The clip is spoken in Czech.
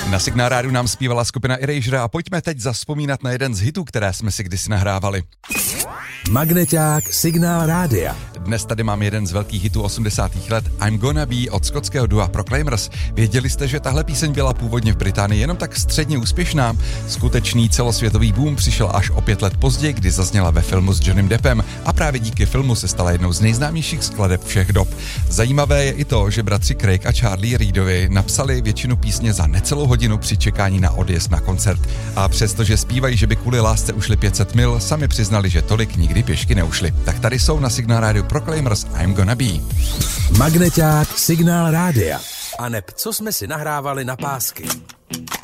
Na Signál rádiu nám zpívala skupina Erasure a pojďme teď zavzpomínat na jeden z hitů, které jsme si kdysi nahrávali. Magneťák Signál rádia. Dnes tady mám jeden z velkých hitů 80. let, I'm Gonna Be od skotského dua Proclaimers. Věděli jste, že tahle píseň byla původně v Británii jenom tak středně úspěšná? Skutečný celosvětový boom přišel až o 5 let později, kdy zazněla ve filmu s Johnnym Deppem a právě díky filmu se stala jednou z nejznámějších skladeb všech dob. Zajímavé je i to, že bratři Craig a Charlie Reedovi napsali většinu písně za necelou hodinu při čekání na odjezd na koncert. A přestože zpívají, že by kvůli lásce ušli 500 mil, sami přiznali, že tolik nikdy pěšky neušli. Tak tady jsou na Signál rádiu Proclaimers I'm Gonna Be. Magneťák Signál rádia. A neb co jsme si nahrávali na pásky.